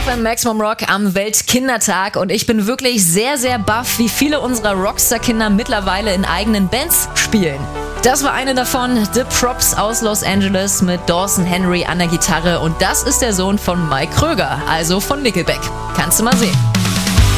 beim Maximum Rock am Weltkindertag und ich bin wirklich sehr, sehr baff, wie viele unserer Rockstar-Kinder mittlerweile in eigenen Bands spielen. Das war eine davon, The Props aus Los Angeles mit Dawson Henry an der Gitarre und das ist der Sohn von Mike Kröger, also von Nickelback. Kannst du mal sehen.